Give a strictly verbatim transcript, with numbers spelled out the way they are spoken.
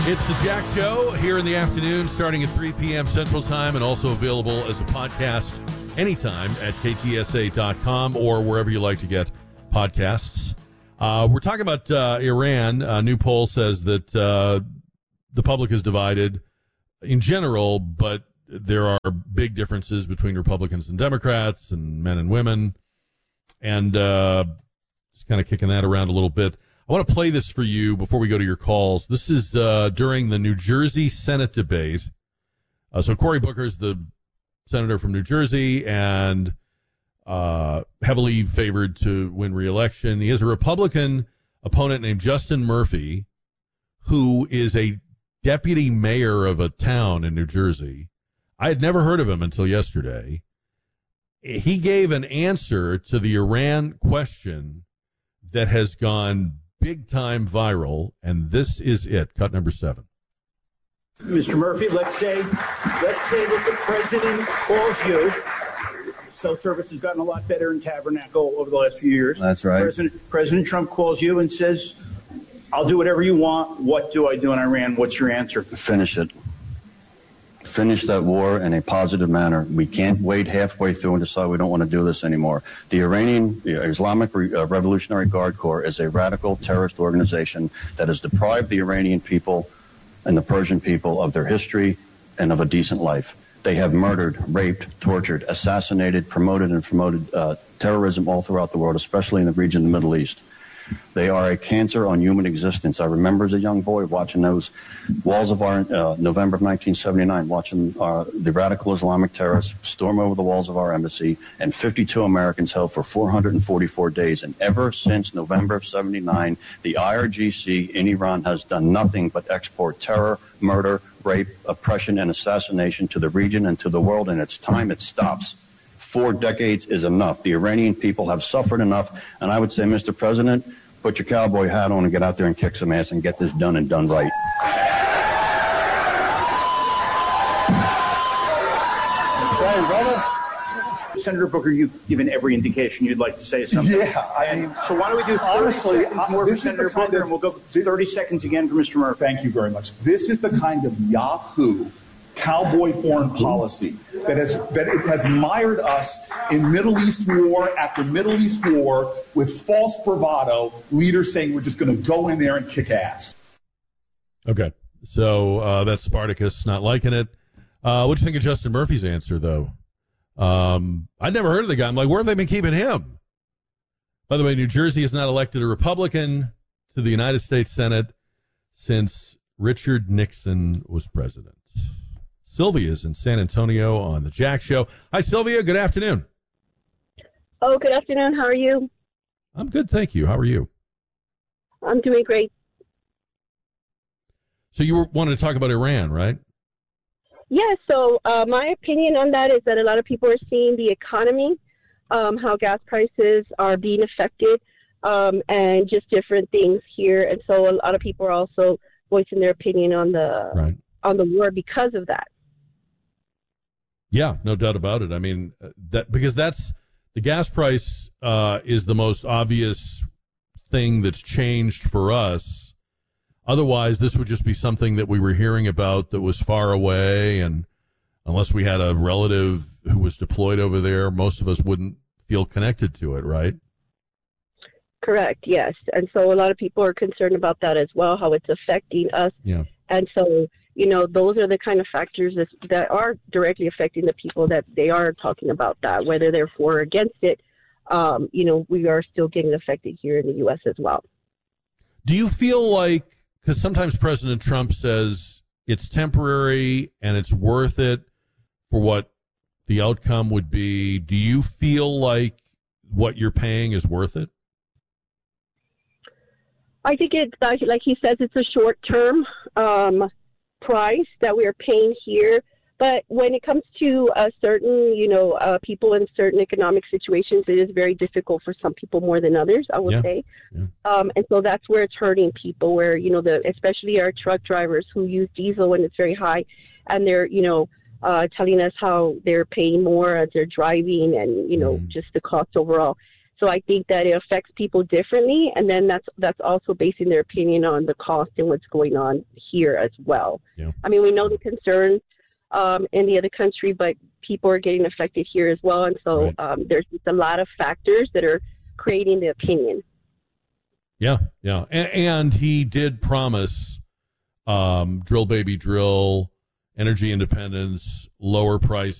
It's the Jack Show here in the afternoon, starting at three p.m. Central Time, and also available as a podcast anytime at K T S A dot com or wherever you like to get podcasts. Uh, we're talking about uh, Iran. A new poll says that uh, the public is divided in general, but there are big differences between Republicans and Democrats and men and women. And uh, just kind of kicking that around a little bit. I want to play this for you before we go to your calls. This is uh, during the New Jersey Senate debate. Uh, so Cory Booker is the senator from New Jersey and uh, heavily favored to win re-election. He has a Republican opponent named Justin Murphy, who is a deputy mayor of a town in New Jersey. I had never heard of him until yesterday. He gave an answer to the Iran question that has gone big time viral, and this is it. Cut number seven. Mister Murphy, let's say, let's say that the president calls you. Self-service has gotten a lot better in Tabernacle over the last few years. That's right. President, President Trump calls you and says, I'll do whatever you want. What do I do in Iran? What's your answer? Finish it. Finish that war in a positive manner. We can't wait halfway through and decide we don't want to do this anymore. The Iranian the Islamic Re- uh, Revolutionary Guard Corps is a radical terrorist organization that has deprived the Iranian people and the Persian people of their history and of a decent life. They have murdered, raped, tortured, assassinated, promoted, and promoted uh, terrorism all throughout the world, especially in the region of the Middle East. They are a cancer on human existence. I remember as a young boy watching those walls of our, uh, November of nineteen seventy-nine, watching uh, the radical Islamic terrorists storm over the walls of our embassy, and fifty-two Americans held for four hundred forty-four days. And ever since November of seventy-nine, the I R G C in Iran has done nothing but export terror, murder, rape, oppression, and assassination to the region and to the world, and it's time it stops. Four decades is enough. The Iranian people have suffered enough, and I would say, Mister President, put your cowboy hat on and get out there and kick some ass and get this done and done right. Sorry, brother. Senator Booker, you've given every indication you'd like to say something. Yeah, I mean, so why don't we do thirty honestly, seconds more for Senator Booker, of, and we'll go thirty seconds again for Mister Murphy. Thank you very much. This is the kind of Yahoo cowboy foreign policy that has that it has mired us in Middle East war after Middle East war with false bravado, leaders saying we're just going to go in there and kick ass. Okay, so uh, that's Spartacus not liking it. Uh, what do you think of Justin Murphy's answer, though? Um, I'd never heard of the guy. I'm like, where have they been keeping him? By the way, New Jersey has not elected a Republican to the United States Senate since Richard Nixon was president. Sylvia's in San Antonio on the Jack Show. Hi, Sylvia. Good afternoon. Oh, good afternoon. How are you? I'm good, thank you. How are you? I'm doing great. So you were, wanted to talk about Iran, right? Yeah, so uh, my opinion on that is that a lot of people are seeing the economy, um, how gas prices are being affected, um, and just different things here. And so a lot of people are also voicing their opinion on the right. on the war because of that. Yeah, no doubt about it. I mean, that because that's the gas price uh, is the most obvious thing that's changed for us. Otherwise, this would just be something that we were hearing about that was far away, and unless we had a relative who was deployed over there, most of us wouldn't feel connected to it, right? Correct, yes. And so a lot of people are concerned about that as well, how it's affecting us. Yeah. And so, you know, those are the kind of factors that, that are directly affecting the people that they are talking about that, whether they're for or against it. Um, you know, we are still getting affected here in the U S as well. Do you feel like, because sometimes President Trump says it's temporary and it's worth it for what the outcome would be, do you feel like what you're paying is worth it? I think it's, like he says, it's a short-term um, price that we are paying here. But when it comes to a certain, you know, uh, people in certain economic situations, it is very difficult for some people more than others, I would yeah. say. Yeah. Um, and so that's where it's hurting people, where, you know, the especially our truck drivers who use diesel when it's very high, and they're, you know, uh, telling us how they're paying more as they're driving and, you know, mm. just the cost overall. So I think that it affects people differently, and then that's that's also basing their opinion on the cost and what's going on here as well. Yeah. I mean, we know the concerns um, in the other country, but people are getting affected here as well, and so Right. um, there's just a lot of factors that are creating the opinion. Yeah, yeah. And, and he did promise um, drill, baby, drill, energy independence, lower prices.